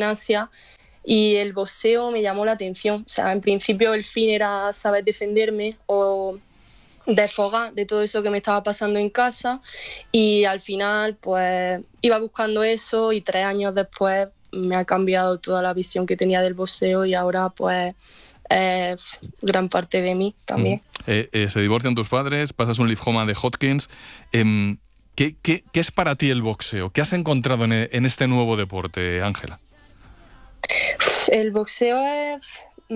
gimnasia y el boxeo me llamó la atención. O sea, en principio el fin era saber defenderme o desfogar de todo eso que me estaba pasando en casa, y al final pues iba buscando eso, y 3 años después me ha cambiado toda la visión que tenía del boxeo, y ahora pues gran parte de mí también. Se divorcian tus padres, pasas un linfoma de Hodgkin. ¿Qué es para ti el boxeo? ¿Qué has encontrado en este nuevo deporte, Ángela? El boxeo es...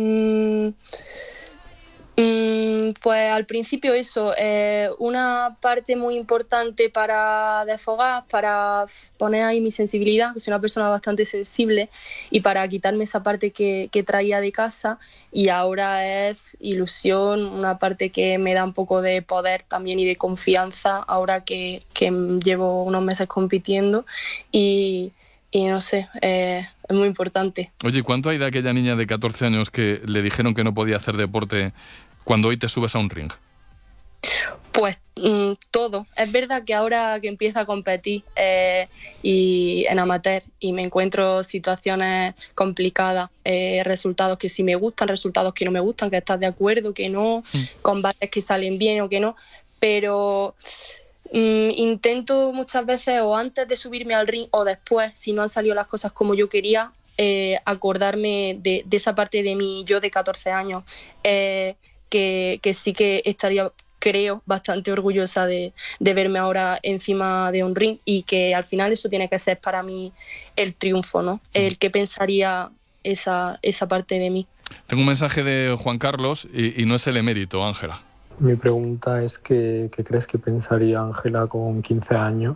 pues al principio eso, una parte muy importante para desfogar, para poner ahí mi sensibilidad, que soy una persona bastante sensible, y para quitarme esa parte que traía de casa, y ahora es ilusión, una parte que me da un poco de poder también y de confianza ahora que llevo unos meses compitiendo, y no sé, es muy importante. Oye, ¿cuánto hay de aquella niña de 14 años que le dijeron que no podía hacer deporte cuando hoy te subes a un ring? Pues todo. Es verdad que ahora que empiezo a competir y en amateur, y me encuentro situaciones complicadas, resultados que sí me gustan, resultados que no me gustan, que estás de acuerdo, que no, combates que salen bien o que no, pero... intento muchas veces, o antes de subirme al ring o después, si no han salido las cosas como yo quería, acordarme de esa parte de mí, yo de 14 años, que sí que estaría, creo, bastante orgullosa de verme ahora encima de un ring, y que al final eso tiene que ser para mí el triunfo, ¿no? El que pensaría esa parte de mí. Tengo un mensaje de Juan Carlos y no es el emérito, Ángela. Mi pregunta es ¿qué crees que pensaría Ángela con 15 años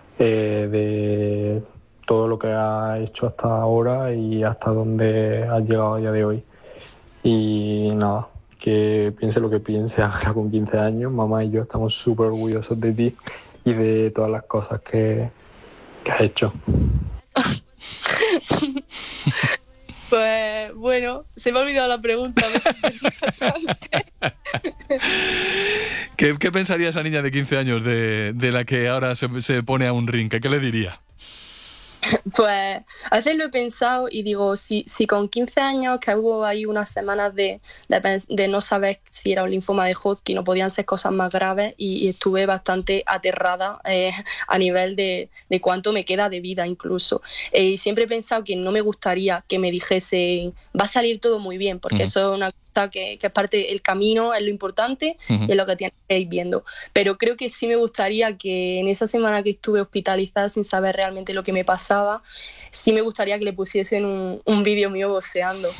de todo lo que ha hecho hasta ahora y hasta dónde has llegado a día de hoy? Y nada, que piense lo que piense Ángela con 15 años. Mamá y yo estamos súper orgullosos de ti y de todas las cosas que has hecho. Pues bueno, se me ha olvidado la pregunta. ¿Qué pensaría esa niña de 15 años de la que ahora se pone a un ring? ¿Qué le diría? Pues a veces lo he pensado y digo, si con 15 años, que hubo ahí unas semanas de no saber si era un linfoma de Hodgkin o podían ser cosas más graves, y estuve bastante aterrada a nivel de cuánto me queda de vida incluso. Y siempre he pensado que no me gustaría que me dijesen, va a salir todo muy bien, porque eso es una cosa que es parte del camino, es lo importante, y es lo que tienes que ir viendo. Pero creo que sí me gustaría que en esa semana que estuve hospitalizada sin saber realmente lo que me pasaba, sí me gustaría que le pusiesen un vídeo mío boxeando.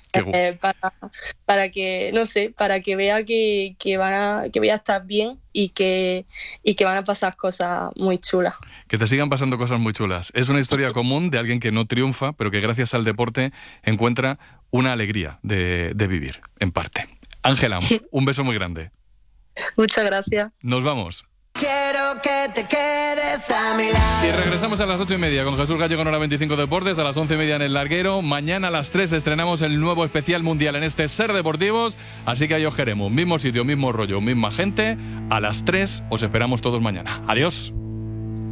Para que, no sé, para que vea que voy a estar bien, y que van a pasar cosas muy chulas. Que te sigan pasando cosas muy chulas. Es una historia común de alguien que no triunfa, pero que gracias al deporte encuentra una alegría de vivir, en parte. Ángela, un beso muy grande. Muchas gracias. Nos vamos. Quiero que te quedes a mi lado. Y regresamos a las 8:30 con Jesús Gallego en Hora 25 Deportes, a las 11:30 en El Larguero. Mañana a las 3 estrenamos el nuevo especial mundial en este Ser Deportivos, así que ahí os queremos. Mismo sitio, mismo rollo, misma gente. A las 3 os esperamos todos mañana. Adiós.